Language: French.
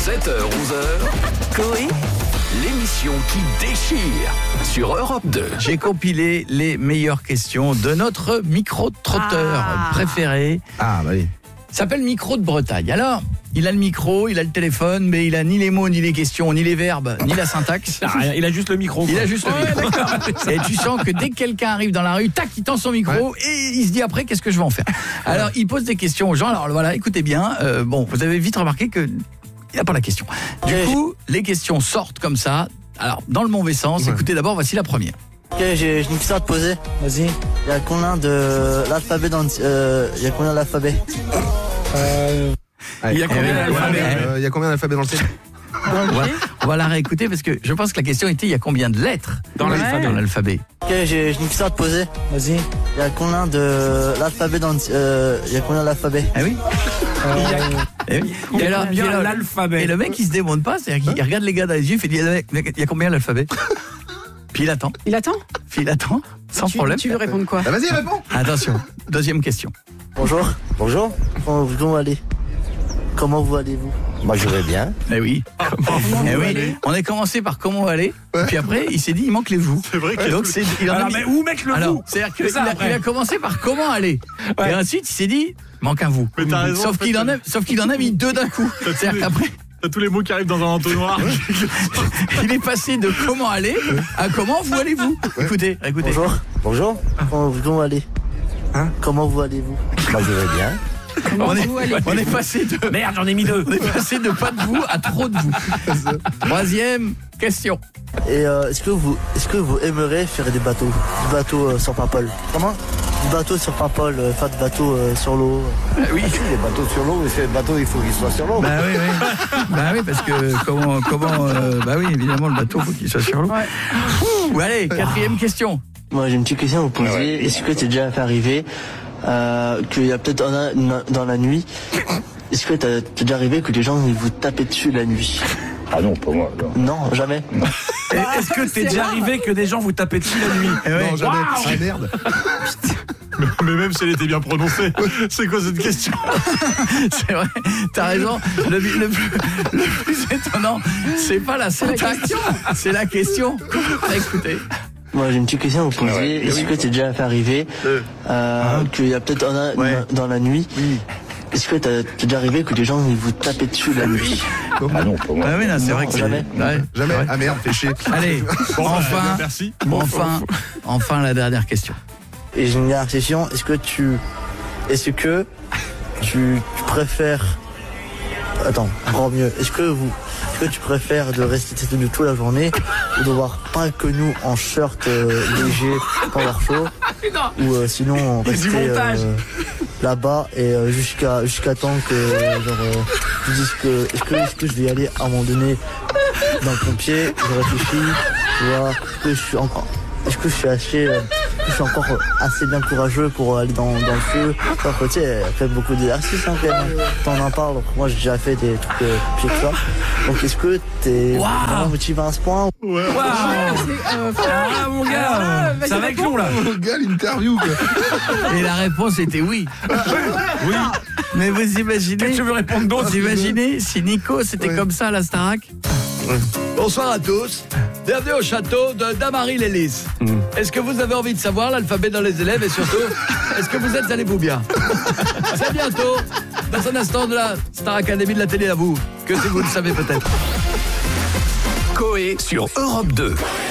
7h, 11h, Coé, l'émission qui déchire sur Europe 2. J'ai compilé les meilleures questions de notre micro-trotteur préféré. Ah, bah oui. S'appelle Micro de Bretagne. Alors, il a le micro, il a le téléphone, mais il a ni les mots, ni les questions, ni les verbes, ni la syntaxe. Il a juste le micro. Il a juste le micro. Et tu sens que dès que quelqu'un arrive dans la rue, tac, il tend son micro et il se dit après, qu'est-ce que je vais en faire? Alors, il pose des questions aux gens. Alors voilà, écoutez bien. Bon, vous avez vite remarqué que il n'a pas la question. Du coup, les questions sortent comme ça. Alors, dans le mauvais sens, écoutez d'abord, voici la première. Ok, j'ai une question à te poser. Vas-y. Il y a combien de l'alphabet dans il y a combien d'alphabets? Il y a combien d'alphabets? Il y a combien d'alphabets dans le ciel? On va la réécouter parce que je pense que la question était il y a combien de lettres dans l'alphabet? Ok, j'ai une question à te poser. Vas-y. Il y a combien de l'alphabet dans il y a combien d'alphabets? Ah oui. Il y a bien l'alphabet. Et le mec il se démonte pas, c'est-à-dire qu'il regarde les gars dans les yeux, il fait il y a combien l'alphabet? Puis il attend. Puis il attend, sans problème. Tu veux répondre quoi? Bah, vas-y, réponds. Attention, deuxième question. Bonjour. Bonjour. Comment allez? Comment vous allez-vous? Moi, je vais bien. Eh oui. On a commencé par comment aller, puis après il s'est dit il manque les vous. C'est vrai que donc mais où mettre le vous? C'est-à-dire qu'il a commencé par comment aller. Et ensuite il s'est dit manque un vous. Mais t'as raison, sauf qu'il en a mis deux d'un coup. C'est-à-dire qu'après t'as tous les mots qui arrivent dans un entonnoir. il est passé de comment aller à comment vous allez-vous. Écoutez. Bonjour. Bonjour. Comment allez? Comment vous allez-vous? Moi, je vais bien. On est passé de Merde, j'en ai mis deux. On est passé de pas de vous à trop de vous. Troisième question. Et est-ce que vous aimeriez faire des bateaux sur Paimpol? Comment? Du bateau sur Paimpol, faire des bateaux sur l'eau. Oui. Les bateaux sur l'eau, mais ces bateaux, il faut qu'ils soient sur l'eau. Bah oui, parce que comment bah oui, évidemment le bateau faut qu'il soit sur l'eau. Allez, quatrième question. Moi j'ai une petite question à vous poser. Est-ce que t'es déjà fait arriver qu'il y a peut-être dans la nuit, est-ce que t'es déjà arrivé que les gens ils vous tapaient dessus la nuit? Ah non, pas moi. Non, jamais. Est-ce que t'es déjà arrivé que des gens vous tapaient dessus la nuit? Non, jamais. Ah, merde. Mais même si elle était bien prononcée, c'est quoi cette question? C'est vrai, t'as raison. Le plus étonnant, c'est pas la syntaxe, c'est la question. Écoutez. Moi j'ai une petite question à vous poser. Est-ce que t'es déjà fait arriver qu'il y a peut-être dans la nuit, est-ce que t'es déjà arrivé que les gens ils vous tapaient dessus la nuit? Ah non, pas moi. Ah oui, non, c'est vrai que jamais. Jamais. Ah merde, fais chier. Allez, merci. Enfin la dernière question. Et j'ai une dernière question. Est-ce que tu préfères... Attends, encore mieux. Est-ce que tu préfères de rester têtu de toute la journée ou de voir pas que nous en shirt léger pendant leur show ou sinon rester là-bas et jusqu'à temps que tu dises que est-ce que je vais y aller à un moment donné dans le pompier, je réfléchis, tu vois, est-ce que je suis encore assez bien courageux pour aller dans le feu? Enfin, tu sais, elle fait beaucoup d'exercices quand même. T'en en parles, donc moi j'ai déjà fait des trucs pires que ça. Donc est-ce que t'es vraiment motivé à ce point? Mon gars, ça va être long là. Mon gars, l'interview, quoi. Et la réponse était oui. Oui. Mais vous imaginez, Qu'est-ce que tu veux répondre d'autre? vous imaginez si Nico c'était comme ça à la Starac? Bonsoir à tous. Bienvenue au château de Damary-les-Lys. Est-ce que vous avez envie de savoir l'alphabet dans les élèves et surtout, est-ce que vous êtes allez-vous bien? C'est bientôt, dans un instant de la Star Academy de la télé à vous, que si vous le savez peut-être. Coé sur Europe 2.